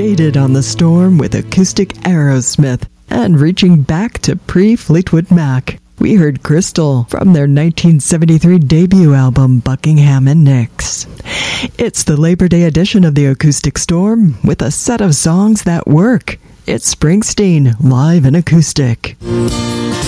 Faded on the Storm with acoustic Aerosmith. And reaching back to pre-Fleetwood Mac, we heard Crystal from their 1973 debut album Buckingham and Nix. It's the Labor Day edition of the Acoustic Storm with a set of songs that work. It's Springsteen live in acoustic.